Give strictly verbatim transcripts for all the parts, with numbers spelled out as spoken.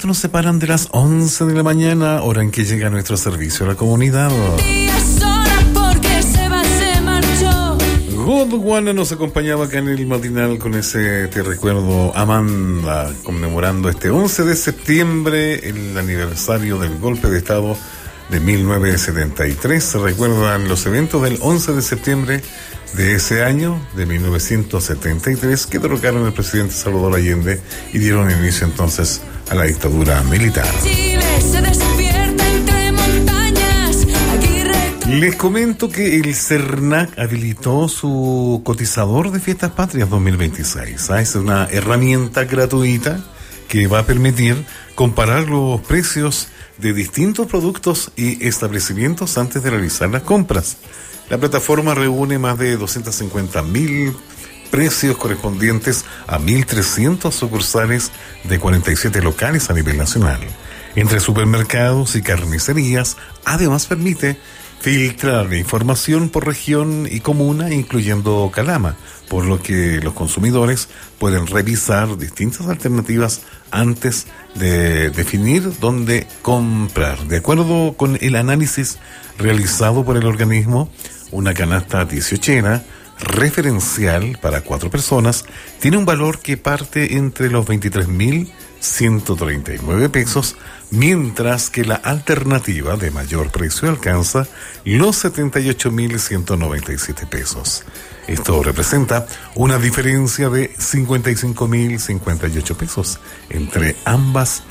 minutos nos separan de las once de la mañana, hora en que llega nuestro servicio a la comunidad. Gondwana nos acompañaba acá en el matinal con ese Te Recuerdo Amanda, conmemorando este once de septiembre, el aniversario del golpe de Estado de mil novecientos setenta y tres. Se recuerdan los eventos del once de septiembre de ese año, de mil novecientos setenta y tres, que derrocaron al presidente Salvador Allende y dieron inicio entonces a la dictadura militar. Chile se despierta entre montañas. Aguirre... Les comento que el CERNAC habilitó su cotizador de Fiestas Patrias dos mil veintiséis. ¿Ah? Es una herramienta gratuita que va a permitir comparar los precios de distintos productos y establecimientos antes de realizar las compras. La plataforma reúne más de doscientos cincuenta mil precios correspondientes a mil trescientas sucursales de cuarenta y siete locales a nivel nacional. Entre supermercados y carnicerías, además permite filtrar la información por región y comuna, incluyendo Calama, por lo que los consumidores pueden revisar distintas alternativas antes de definir dónde comprar. De acuerdo con el análisis realizado por el organismo, una canasta dieciochera referencial para cuatro personas tiene un valor que parte entre los veintitrés mil ciento treinta y nueve pesos, mientras que la alternativa de mayor precio alcanza los setenta y ocho mil ciento noventa y siete pesos. Esto representa una diferencia de cincuenta y cinco mil cincuenta y ocho pesos entre ambas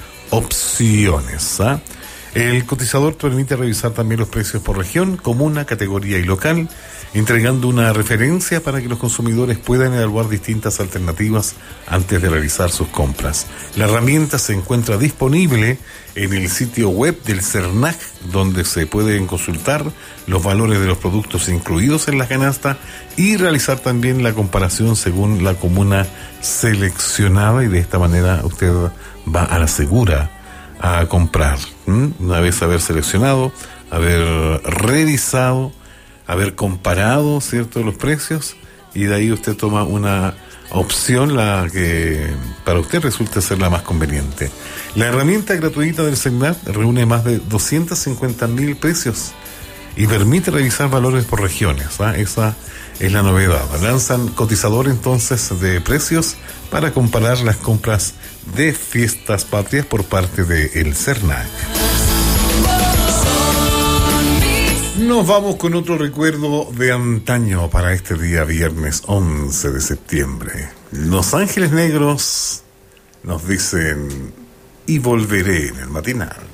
opciones. ¿Ah? El cotizador permite revisar también los precios por región, comuna, categoría y local, entregando una referencia para que los consumidores puedan evaluar distintas alternativas antes de realizar sus compras. La herramienta se encuentra disponible en el sitio web del CERNAC, donde se pueden consultar los valores de los productos incluidos en la canasta y realizar también la comparación según la comuna seleccionada, y de esta manera usted va a la segura a comprar. ¿Mm? Una vez haber seleccionado, haber revisado, haber comparado, ¿cierto?, los precios, y de ahí usted toma una opción, la que para usted resulte ser la más conveniente. La herramienta gratuita del CERNAC reúne más de doscientos cincuenta mil precios y permite revisar valores por regiones. ¿Ah? Esa es la novedad. Lanzan cotizador entonces de precios para comparar las compras de Fiestas Patrias por parte de el CERNAC. Nos vamos con otro recuerdo de antaño para este día viernes once de septiembre. Los Ángeles Negros nos dicen: y volveré en el matinal.